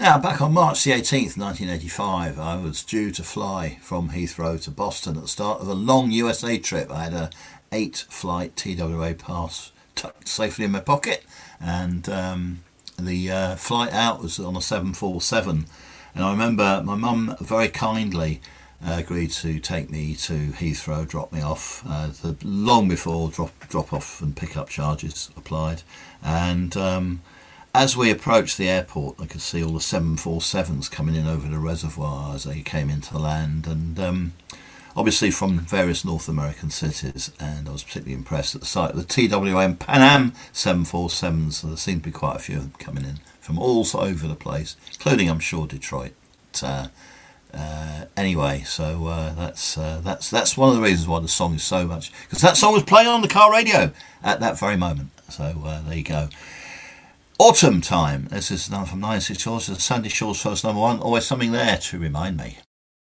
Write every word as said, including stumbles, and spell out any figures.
Now, back on March the eighteenth, nineteen eighty-five, I was due to fly from Heathrow to Boston at the start of a long U S A trip. I had a eight-flight T W A pass tucked safely in my pocket, and um, the uh, flight out was on a seven forty-seven. And I remember my mum very kindly uh, agreed to take me to Heathrow, drop me off, uh, the, long before drop drop off and pick up charges applied. And um, as we approached the airport, I could see all the seven forty-sevens coming in over the reservoir as they came into the land, and um, obviously from various North American cities. And I was particularly impressed at the sight of the T W A and Pan Am seven forty-sevens. There seemed to be quite a few of them coming in from all over the place, including, I'm sure, Detroit. Uh, uh, anyway, so uh, that's uh, that's that's one of the reasons why the song is so much, because that song was playing on the car radio at that very moment. So uh, there you go. Autumn Time. This is from nineteen sixty-four. Sandy Shaw's first number one. Always something there to remind me.